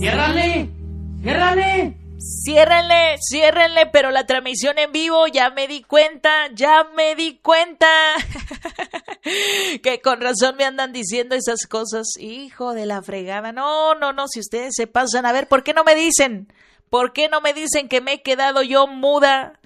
¡Ciérrale! ¡Ciérrale! Ciérrenle, pero la transmisión en vivo, ya me di cuenta. Que con razón me andan diciendo esas cosas. Hijo de la fregada. No, si ustedes se pasan. A ver, ¿por qué no me dicen? ¿Por qué no me dicen que me he quedado yo muda?